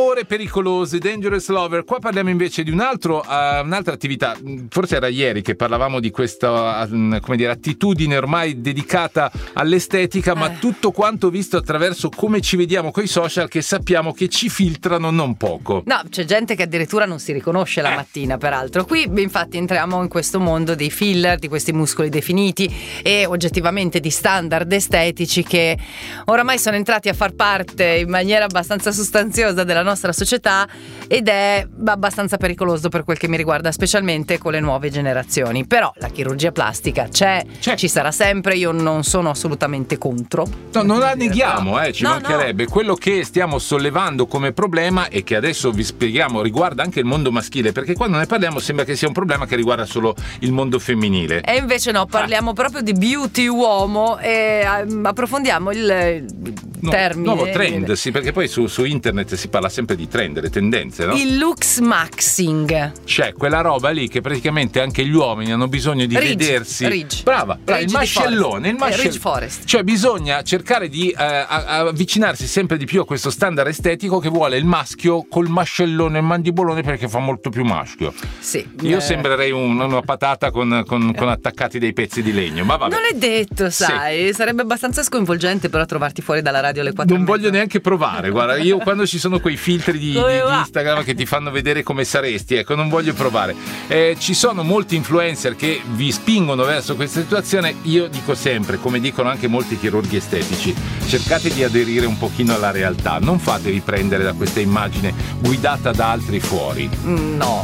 Amore pericoloso, Dangerous Lover. Qua parliamo invece di un'altra attività. Forse era ieri che parlavamo di questa, come dire, attitudine ormai dedicata all'estetica, ma tutto quanto visto attraverso come ci vediamo coi social, che sappiamo che ci filtrano non poco. No, c'è gente che addirittura non si riconosce la mattina, peraltro. Qui infatti entriamo in questo mondo dei filler, di questi muscoli definiti e oggettivamente di standard estetici che oramai sono entrati a far parte in maniera abbastanza sostanziosa della nostra società ed è abbastanza pericoloso per quel che mi riguarda, specialmente con le nuove generazioni. Però la chirurgia plastica c'è. Ci sarà sempre, io non sono assolutamente contro. No, non la neghiamo, ci mancherebbe. No. Quello che stiamo sollevando come problema e che adesso vi spieghiamo riguarda anche il mondo maschile, perché quando ne parliamo sembra che sia un problema che riguarda solo il mondo femminile. E invece no, parliamo proprio di beauty uomo e approfondiamo il termine. Nuovo trend, sì, perché poi su internet si parla sempre di trend, le tendenze, no? Il looks maxing. C'è quella roba lì che praticamente anche gli uomini hanno bisogno di vedersi. Brava, il mascellone, Ridge Forest. Cioè bisogna cercare di avvicinarsi sempre di più a questo standard estetico che vuole il maschio col mascellone e il mandibolone, perché fa molto più maschio. Sì. Io sembrerei una patata con attaccati dei pezzi di legno, ma vabbè. Non è detto, sai, sì. Sarebbe abbastanza scoinvolgente però trovarti fuori dalla radio alle 4. Non voglio neanche provare, guarda, io quando ci sono quei filtri di Instagram che ti fanno vedere come saresti, ecco, non voglio provare. Ci sono molti influencer che vi spingono verso questa situazione. Io dico sempre, come dicono anche molti chirurghi estetici, cercate di aderire un pochino alla realtà, non fatevi prendere da questa immagine guidata da altri fuori. No.